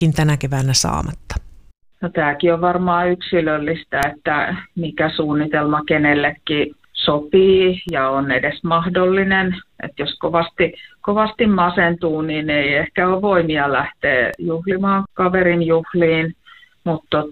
tänä keväänä saamatta. No tämäkin on varmaan yksilöllistä, että mikä suunnitelma kenellekin sopii ja on edes mahdollinen. Että jos kovasti masentuu, niin ei ehkä ole voimia lähteä juhlimaan kaverin juhliin. Mutta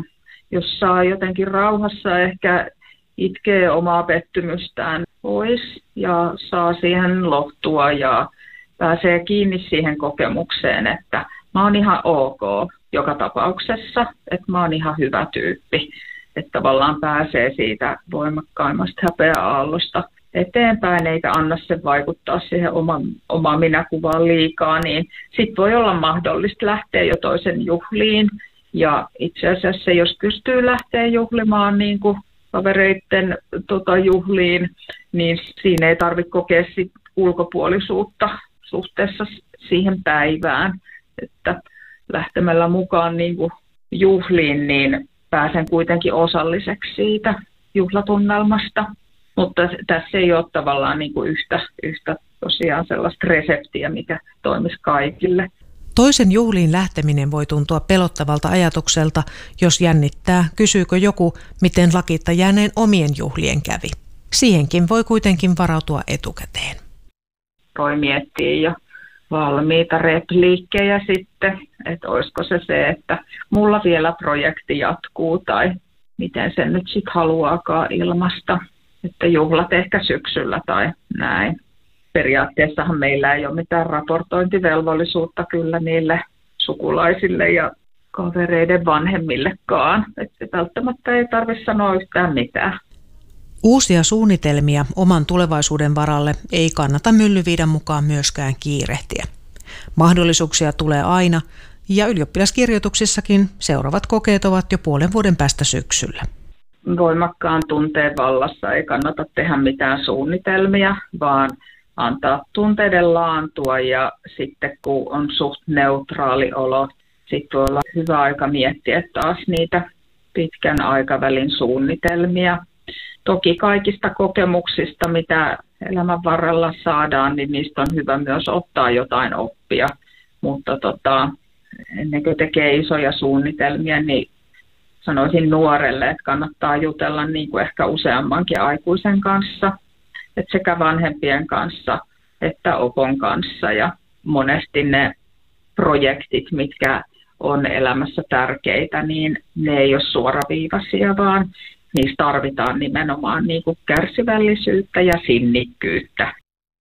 jos saa jotenkin rauhassa ehkä itkee omaa pettymystään pois ja saa siihen lohtua ja pääsee kiinni siihen kokemukseen, että mä oon ihan ok joka tapauksessa, että mä oon ihan hyvä tyyppi. Että tavallaan pääsee siitä voimakkaimmasta häpeäaallosta eteenpäin, eikä anna sen vaikuttaa siihen omaan minäkuvaan liikaa, niin sitten voi olla mahdollista lähteä jo toisen juhliin. Ja itse asiassa, jos pystyy lähteä juhlimaan niin kuin kavereiden juhliin, niin siinä ei tarvitse kokea sit ulkopuolisuutta suhteessa siihen päivään. Että lähtemällä mukaan niin kuin juhliin, niin pääsen kuitenkin osalliseksi siitä juhlatunnelmasta. Mutta tässä ei ole tavallaan niin kuin yhtä tosiaan sellaista reseptiä, mikä toimisi kaikille. Toisen juhliin lähteminen voi tuntua pelottavalta ajatukselta, jos jännittää, kysyykö joku, miten lakitta jääneen omien juhlien kävi. Siihenkin voi kuitenkin varautua etukäteen. Voi miettiä jo valmiita repliikkejä sitten, että olisiko se, että mulla vielä projekti jatkuu tai miten sen nyt sitten haluaakaan ilmaista, että juhlat ehkä syksyllä tai näin. Periaatteessahan meillä ei ole mitään raportointivelvollisuutta kyllä niille sukulaisille ja kavereiden vanhemmillekaan. Että välttämättä ei tarvitse sanoa yhtään mitään. Uusia suunnitelmia oman tulevaisuuden varalle ei kannata Myllyviidan mukaan myöskään kiirehtiä. Mahdollisuuksia tulee aina ja ylioppilaskirjoituksissakin seuraavat kokeet ovat jo puolen vuoden päästä syksyllä. Voimakkaan tunteen vallassa ei kannata tehdä mitään suunnitelmia, vaan antaa tunteiden laantua ja sitten kun on suht neutraali olo, sitten voi olla hyvä aika miettiä taas niitä pitkän aikavälin suunnitelmia. Toki kaikista kokemuksista, mitä elämän varrella saadaan, niin niistä on hyvä myös ottaa jotain oppia, mutta ennen kuin tekee isoja suunnitelmia, niin sanoisin nuorelle, että kannattaa jutella niin kuin ehkä useammankin aikuisen kanssa, että sekä vanhempien kanssa että opon kanssa. Ja monesti ne projektit, mitkä on elämässä tärkeitä, niin ne ei ole suoraviivaisia, vaan niissä tarvitaan nimenomaan niin kuin kärsivällisyyttä ja sinnikkyyttä.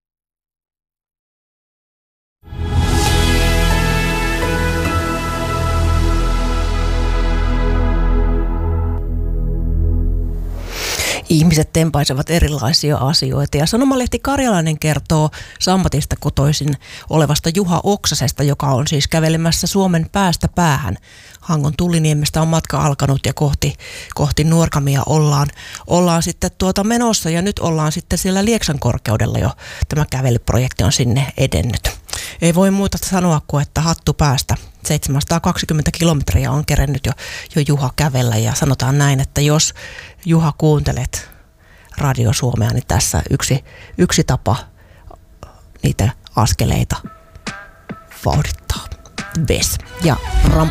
Ihmiset tempaisevat erilaisia asioita ja Sanomalehti Karjalainen kertoo Sammatista kotoisin olevasta Juha Oksasesta, joka on siis kävelemässä Suomen päästä päähän. Hangon Tulliniemestä on matka alkanut ja kohti Nuorgamia ollaan sitten menossa ja nyt ollaan sitten siellä Lieksan korkeudella jo. Tämä kävelyprojekti on sinne edennyt. Ei voi muuta sanoa kuin, että hattu päästä. 720 kilometriä on kerennyt jo Juha kävellä ja sanotaan näin, että jos Juha kuuntelet Radio Suomea, niin tässä yksi tapa niitä askeleita vauhdittaa. Ves ja